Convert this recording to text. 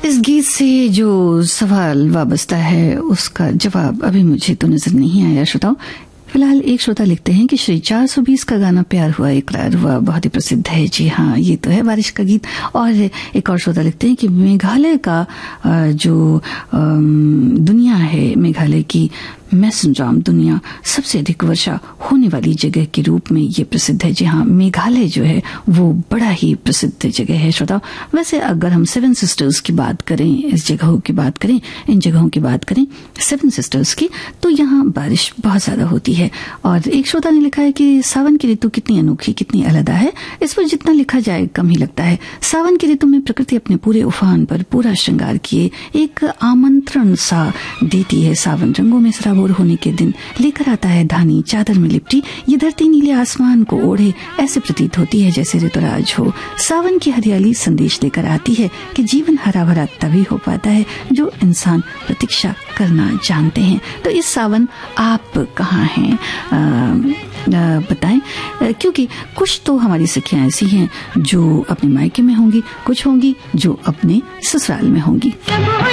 इस गीत से जो सवाल वाबस्ता है उसका जवाब अभी मुझे तो नजर नहीं आया श्रोताओं। फिलहाल एक श्रोता लिखते हैं कि श्री 420 का गाना प्यार हुआ इकरार हुआ बहुत ही प्रसिद्ध है। जी हाँ, ये तो है बारिश का गीत। और एक और श्रोता लिखते हैं कि मेघालय का जो दुनिया है, मेघालय की मैसनजाम दुनिया सबसे अधिक वर्षा होने वाली जगह के रूप में ये प्रसिद्ध है। जी हाँ, मेघालय जो है वो बड़ा ही प्रसिद्ध जगह है श्रोता। वैसे अगर हम सेवन सिस्टर्स की बात करें, इस जगहों की बात करें, इन जगहों की बात करें सेवन सिस्टर्स की, तो यहाँ बारिश बहुत ज्यादा होती है। और एक श्रोता ने लिखा है कि सावन की ऋतु कितनी अनोखी, कितनी अलग है। इस पर जितना लिखा जाए कम ही लगता है। सावन की ऋतु में प्रकृति अपने पूरे उफान पर पूरा श्रृंगार किए एक आमंत्रण सा देती है। सावन रंगों में सराबोर होने के दिन लेकर आता है धानी चादर में लिपटी ये धरती नीले आसमान को ओढ़े। ऐसे प्रतीत होती है जैसे ऋतुराज हो। सावन की हरियाली संदेश लेकर आती है कि जीवन हरा भरा तभी हो पाता है जो इंसान प्रतीक्षा करना जानते हैं। तो इस सावन आप कहाँ हैं बताएं, क्योंकि कुछ तो हमारी सखियां ऐसी हैं जो अपने मायके में होंगी, कुछ होंगी जो अपने ससुराल में होंगी।